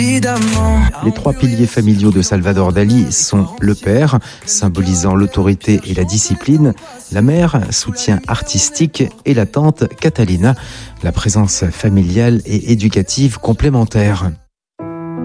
Les trois piliers familiaux de Salvador Dali sont le père, symbolisant l'autorité et la discipline, la mère, soutien artistique, et la tante, Catalina, la présence familiale et éducative complémentaire.